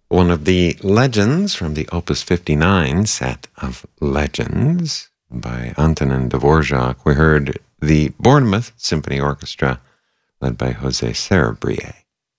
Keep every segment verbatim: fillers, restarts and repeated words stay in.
One of the legends from the Opus fifty-nine set of Legends by Antonin Dvorak, we heard the Bournemouth Symphony Orchestra led by Jose Cerebrier.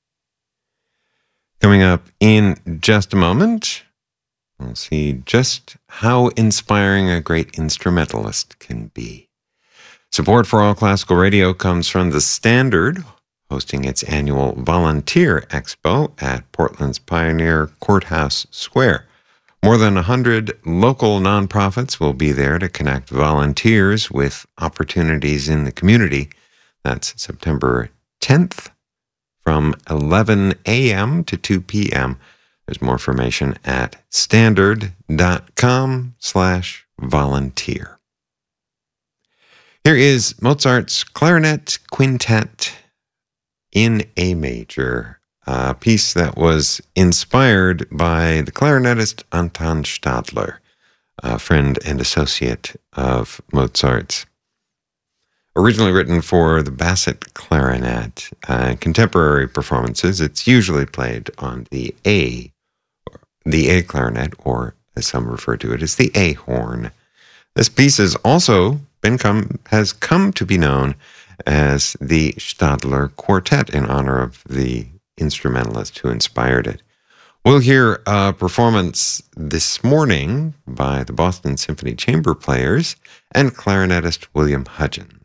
Coming up in just a moment, we'll see just how inspiring a great instrumentalist can be. Support for All Classical Radio comes from the Standard, hosting its annual Volunteer Expo at Portland's Pioneer Courthouse Square. More than one hundred local nonprofits will be there to connect volunteers with opportunities in the community. That's September tenth from eleven a.m. to two p.m. There's more information at standard.com slash volunteer. Here is Mozart's Clarinet Quintet in A major, a piece that was inspired by the clarinetist Anton Stadler, a friend and associate of Mozart's. Originally written for the Bassett clarinet, uh, contemporary performances, it's usually played on the A, the A clarinet, or as some refer to it as the A horn. This piece has also been come has come to be known as the Stadler Quartet in honor of the instrumentalist who inspired it. We'll hear a performance this morning by the Boston Symphony Chamber Players and clarinetist William Hudgens.